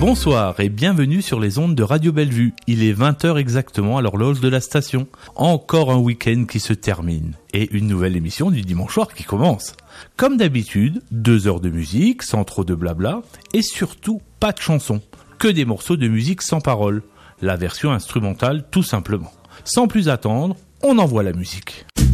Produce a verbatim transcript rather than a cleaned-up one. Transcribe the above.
Bonsoir et bienvenue sur les ondes de Radio Bellevue. Il est vingt heures exactement à l'horloge de la station. Encore un week-end qui se termine et une nouvelle émission du dimanche soir qui commence. Comme d'habitude, deux heures de musique sans trop de blabla et surtout pas de chansons. Que des morceaux de musique sans paroles. La version instrumentale tout simplement. Sans plus attendre, on envoie la musique.